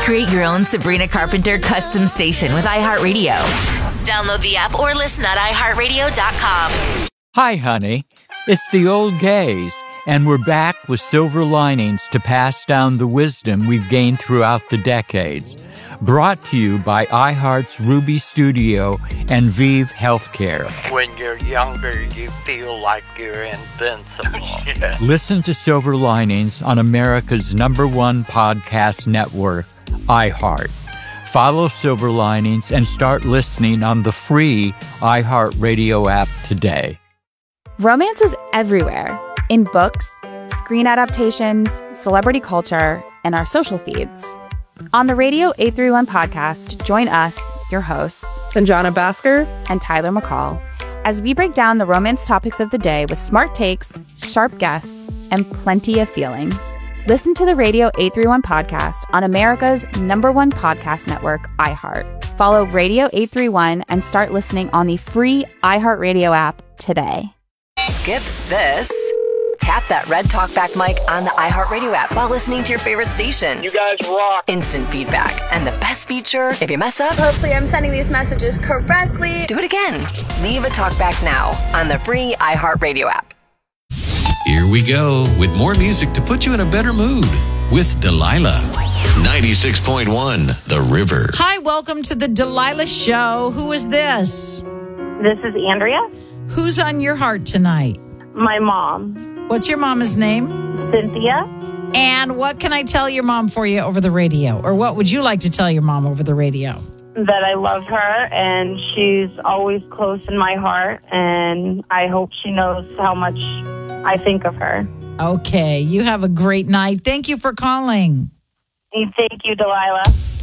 Create your own Sabrina Carpenter custom station with iHeartRadio. Download the app or listen at iHeartRadio.com. Hi, honey. It's the old gays, and we're back with silver linings to pass down the wisdom we've gained throughout the decades. Brought to you by iHeart's Ruby Studio and Vive Healthcare. When you're younger, you feel like you're invincible. Yeah. Listen to Silver Linings on America's #1 podcast network, iHeart. Follow Silver Linings and start listening on the free iHeartRadio app today. Romance is everywhere, in books, screen adaptations, celebrity culture, and our social feeds. On the Radio 831 podcast, join us, your hosts, Sanjana Bhaskar and Tyler McCall, as we break down the romance topics of the day with smart takes, sharp guests, and plenty of feelings. Listen to the Radio 831 podcast on America's #1 podcast network, iHeart. Follow Radio 831 and start listening on the free iHeartRadio app today. Skip this. Tap that red talkback mic on the iHeartRadio app while listening to your favorite station. You guys rock. Instant feedback. And the best feature, if you mess up, hopefully I'm sending these messages correctly. do it again. Leave a talkback now on the free iHeartRadio app. Here we go with more music to put you in a better mood with Delilah. 96.1 The River. Hi, welcome to the Delilah Show. Who is this? This is Andrea, Who's on your heart tonight? my mom, What's your mama's name? Cynthia. And what can I tell your mom for you over the radio? Or what would you like to tell your mom over the radio? That I love her and she's always close in my heart, and I hope she knows how much I think of her. Okay, you have a great night. Thank you for calling. Thank you, Delilah.